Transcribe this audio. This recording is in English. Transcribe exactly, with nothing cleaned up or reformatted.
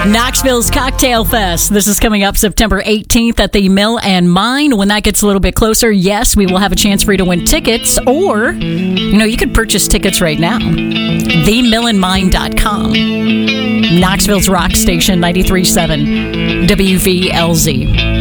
Knoxville's Cocktail Fest. This is coming up September eighteenth at the Mill and Mine. When that gets a little bit closer, yes, we will have a chance for you to win tickets, or, you know, you could purchase tickets right now. the mill and mine dot com. Knoxville's Rock Station ninety-three point seven W V L Z.